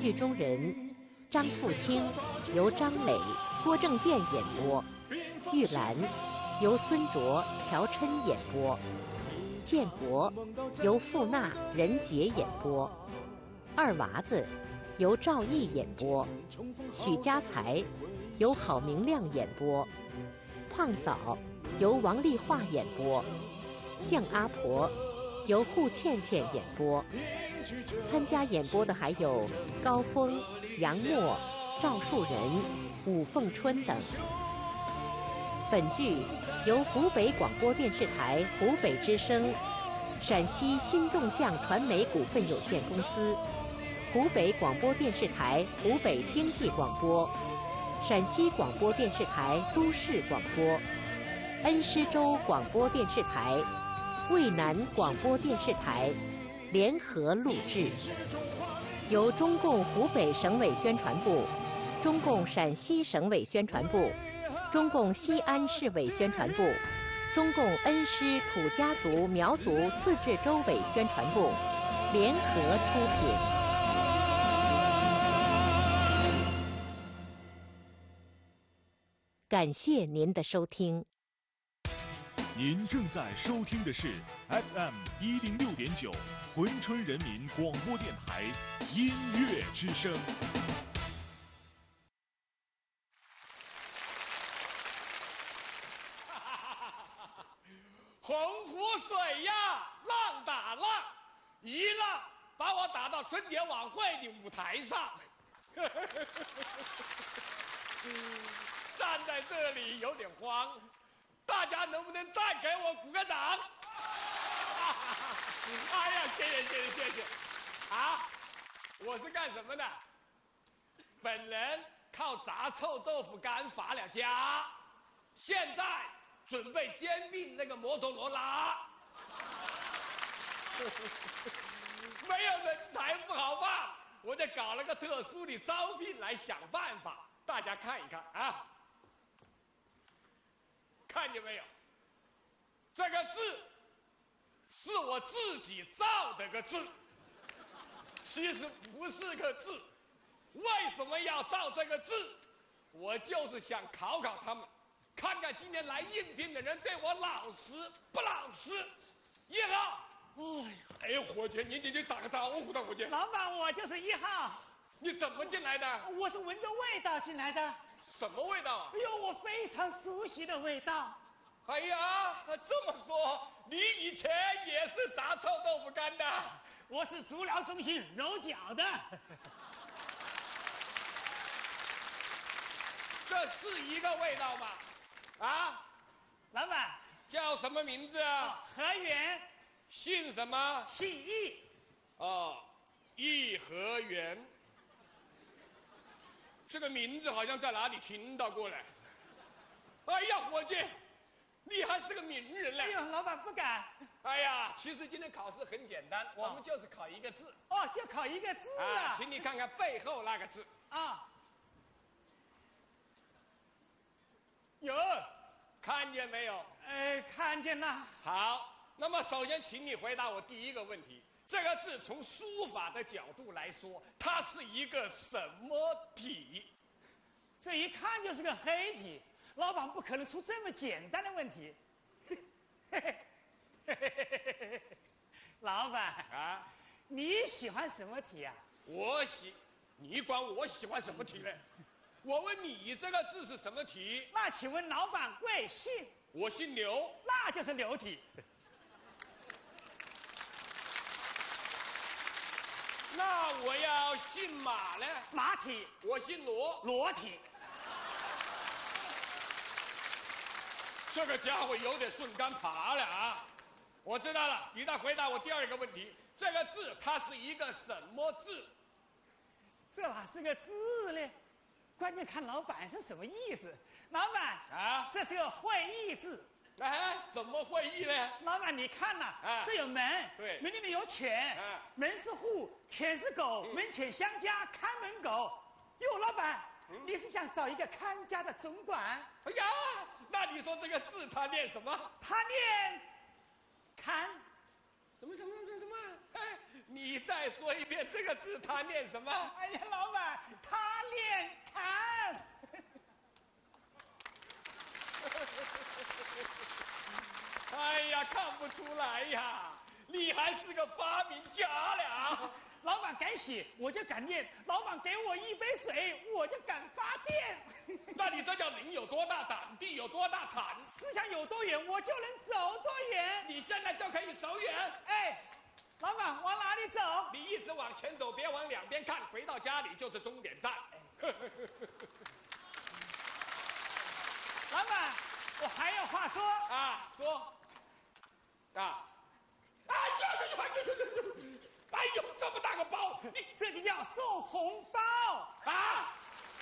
剧中人张富清由张磊、郭正健演播，玉兰由孙卓、乔琛演播，建国由傅娜、任杰演播，二娃子由赵毅演播，许家财由郝明亮演播，胖嫂由王丽华演播，向阿婆由户倩倩演播。参加演播的还有高峰、杨默、赵树人、武凤春等。本剧由湖北广播电视台湖北之声、陕西新动向传媒股份有限公司、湖北广播电视台湖北经济广播、陕西广播电视台都市广播、恩施州广播电视台、渭南广播电视台联合录制，由中共湖北省委宣传部、中共陕西省委宣传部、中共西安市委宣传部、中共恩施土家族苗族自治州委宣传部联合出品。感谢您的收听。 您正在收听的是 FM106.9 珲春人民广播电台音乐之声。 洪湖水呀，浪打浪，一浪把我打到春节晚会的舞台上。站在这里有点慌，大家能不能再给我鼓个掌？哎呀，谢谢！啊，我是干什么的？本人靠炸臭豆腐干发了家，现在准备兼并那个摩托罗拉。没有人才不好办，我就搞了个特殊的招聘来想办法，大家看一看啊。看见没有？这个字是我自己造的个字，其实不是个字。为什么要造这个字？我就是想考考他们，看看今天来应聘的人对我老实不老实。一号，哎，伙计，你打个招呼的，伙计。 老板，我就是1号。 你怎么进来的？ 我是闻着味道进来的。 什么味道啊？ 哎呦，我非常熟悉的味道。 哎呀，这么说，你以前也是炸臭豆腐干的？ 我是足疗中心揉脚的。 这是一个味道吗？啊， 老板叫什么名字啊？ 何源。 姓什么？ 姓易。 哦，颐和园。这个名字好像在哪里听到过来。哎呀，伙计，你还是个名人嘞！ 哎呦，老板不敢。 哎呀，其实今天考试很简单，我们就是考一个字。 哦，就考一个字啊！ 请你看看背后那个字。 啊，有， 看见没有？ 看见了。 好，那么首先请你回答我第一个问题。这个字从书法的角度来说，它是一个什么体？ 这一看就是个黑体，老板不可能出这么简单的问题。老板啊， 你喜欢什么体啊？ 你管我喜欢什么体呢？我问你这个字是什么体？ 那请问老板贵姓？ 我姓刘。 那就是刘体。 那我要姓马呢？ 马体。 我姓罗。 罗体。 这个家伙有点顺杆爬了啊！我知道了，你再回答我第二个问题。这个字它是一个什么字？ 这哪是个字呢？关键看老板是什么意思。老板啊， 这是个会意字。 哎，怎么会意呢？ 老板，你看呐，这有门， 对， 门里面有犬，门是户，犬是狗，门犬相加，看门狗。哟，老板，你是想找一个看家的总管？ 哎呀，那你说这个字他念什么？ 他念看。 什么？哎， 你再说一遍这个字，他念什么？ 哎呀，老板，他练弹。 哎呀，看不出来呀，你还是个发明家了。 老板敢写，我就敢念；老板给我一杯水，我就敢发电。 那你这叫人有多大胆，地有多大产。 思想有多远，我就能走多远。 你现在就可以走远。 哎，老板往哪里走？ 你一直往前走，别往两边看，回到家里就是终点站。 老板，我还有话说啊，说。啊！哎呦！哎呦，这么大个包，你这就叫送红包啊！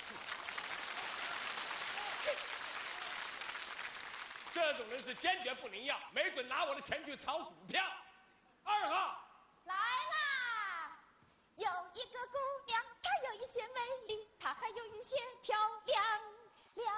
这种人是坚决不能要，没准拿我的钱去炒股票。2号来啦！有一个姑娘，她有一些美丽，她还有一些漂亮，亮。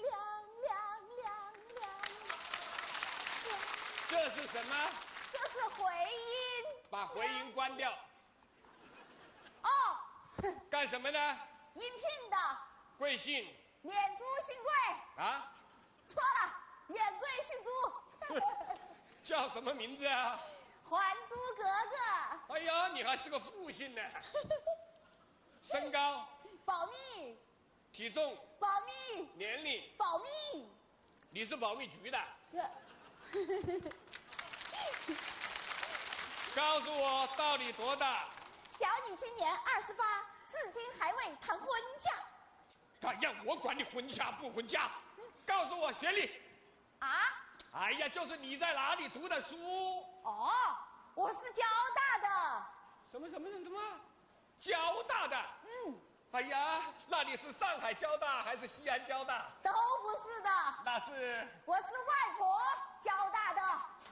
这是什么？ 这是回音。 把回音关掉。 哦。 干什么呢？ 应聘的。 贵姓？ 免租新贵。 啊？ 错了，免贵姓租。 叫什么名字啊？ 还租格格。 哎呀，你还是个复姓呢。身高？ 保密。 体重？ 保密。 年龄？ 保密。 你是保密局的？告诉我到底多大？ 小女今年28，至今还未谈婚嫁。 哎呀，我管你婚嫁不婚嫁，告诉我学历。 啊？ 哎呀，就是你在哪里读的书？ 哦，我是交大的。 什么？交大的？嗯。哎呀，那你是上海交大还是西安交大？ 都不是的。 那是？ 我是外婆交大的。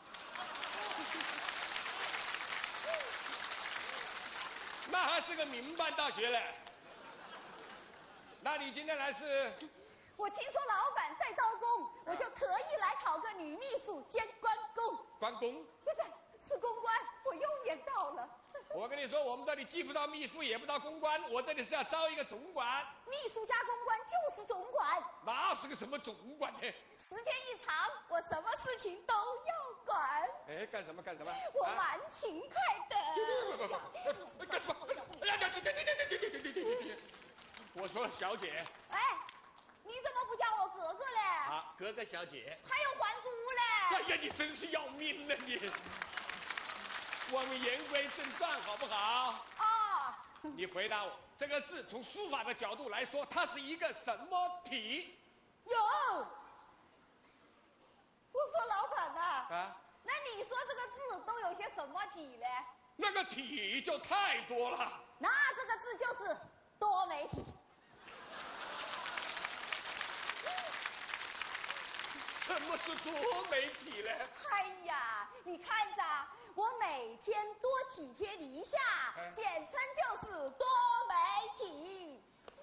那还是个民办大学嘞。那你今天来是？ 我听说老板在招工，我就特意来考个女秘书兼关公。 关公？ 不是公关，我又念到了。 我跟你说，我们这里既不招秘书，也不招公关，我这里是要招一个总管。 秘书加公关就是总管。 那是个什么总管呢？ 时间一长，我什么事情都要管。 哎，干什么？ 我蛮勤快的。 不，干什么？哎呀，对！我说小姐。 哎，你怎么不叫我格格嘞？ 啊，格格小姐。 还有还租嘞？ 哎呀，你真是要命啊你！我们言归正传，好不好？ 哦。 你回答我，这个字从书法的角度来说，它是一个什么体？ 有。我说老板呐。 啊。 那你说这个字都有些什么体嘞？ 那个体就太多了。 那这个字就是多媒体。 什么是多媒体呢？ 哎呀，你看着，我每天多体贴你一下，简称就是多媒体。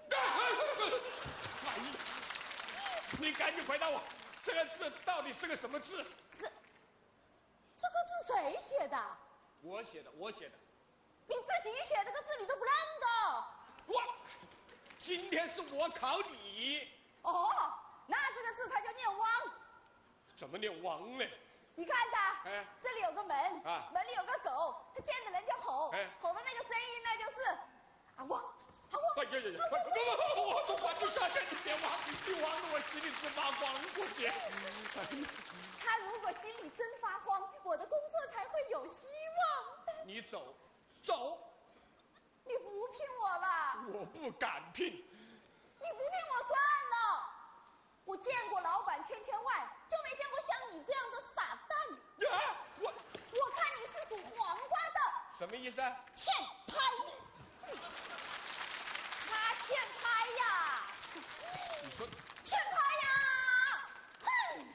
哎呀，你赶紧回答我，这个字到底是个什么字？ 这个字谁写的？ 我写的。 你自己写这个字你都不认得？ 今天是我考你。 哦，那这个字它就念汪。 怎么念汪呢？ 你看着，这里有个门，门里有个狗，它见着人就吼，吼的那个声音呢就是啊汪啊汪。 哎呀，我从完就下线，你别汪，你汪得我心里直发慌过去。 他如果心里真发慌，我的工作才会有希望。 你走。 你不聘我了？ 我不敢聘。 你不聘我算了。我见过老板千万，就没见过像你这样的傻蛋。 呀， 我看你是属黄瓜的。 什么意思啊？ 欠拍。他欠拍呀。 你说欠拍呀。哼。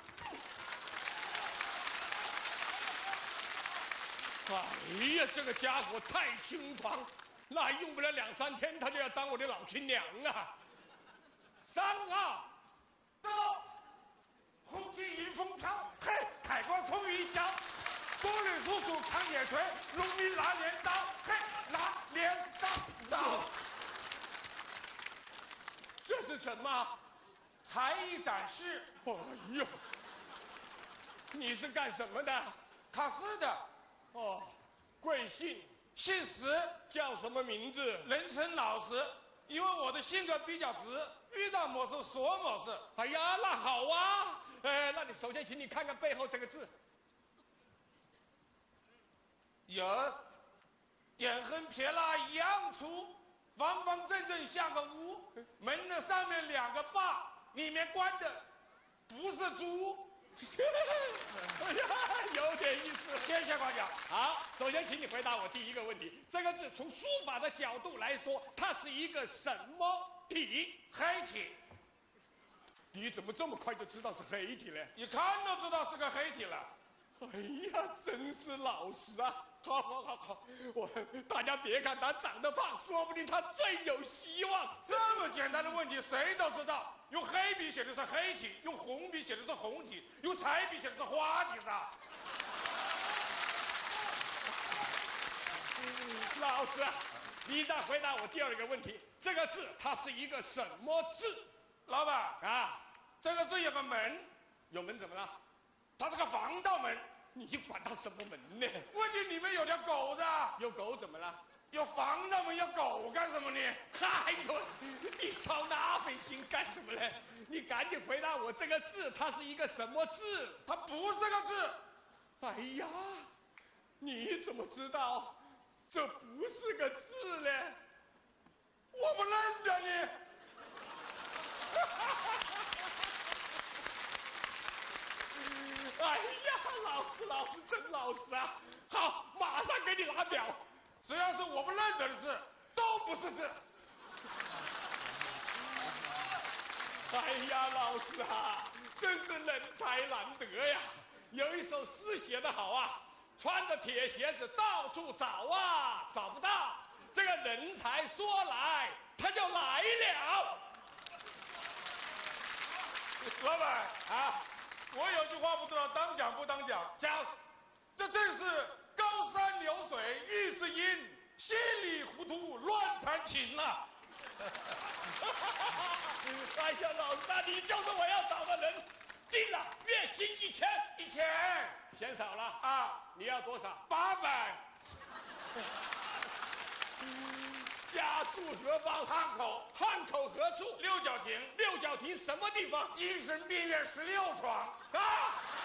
哎呀，这个家伙太轻狂，那用不了2、3天，他就要当我的老亲娘啊！3号。 到，红旗迎风飘，嘿，海光冲云霄。 工人叔叔看野炊，农民拿镰刀，嘿，拿镰刀。 这是什么？ 才艺展示。 哎呦，你是干什么的？ 考试的。 哦，贵姓？ 姓石， 叫什么名字？ 人称老实，因为我的性格比较直，遇到某事说某事。 哎呀，那好啊。那你首先请你看看背后这个字。 有，点横撇捺一样粗，方方正正像个屋，门的上面2个把，里面关的不是猪。 哎呀，有点意思。 谢谢夸奖。 好，首先请你回答我第一个问题：这个字从书法的角度来说，它是一个什么体？ 黑体。 你怎么这么快就知道是黑体呢？ 一看都知道是个黑体了。 哎呀，真是老实啊！好，大家别看他长得胖，说不定他最有希望。 这么简单的问题谁都知道，用黑笔写的是黑体，用红笔写的是红体，用彩笔写的是花体噻。 老师，你再回答我第2个问题：这个字它是一个什么字？ 老板啊， 这个字有个门， 有门怎么了？ 它是个防盗门。 你管它什么门呢？ 问题里面有条狗子， 有狗怎么了？ 有防盗门，要狗干什么呢？ 哎呦，你操那份心干什么呢？你赶紧回答我，这个字它是一个什么字？ 它不是个字。 哎呀，你怎么知道这不是个字呢？ 我不认得你。 哎呀，老师真老实啊！好，马上给你拿表。 只要是我不认得的字，都不是字。 哎呀，老师啊，真是人才难得呀！有一首诗写得好啊，穿着铁鞋子到处找啊，找不到。这个人才说来，他就来了。 老板啊， 我有句话不知道当讲不当讲。 讲， 这正是高山流水遇知音，稀里糊涂乱弹琴啊。 哎呀，老师啊，你就是我要找的人。定了，月薪1000。 1000 嫌少了啊？ 你要多少 ？800。 家住何方？ 汉口。 汉口何处？ 六角亭。 六角亭什么地方？ 精神病院16床。 啊！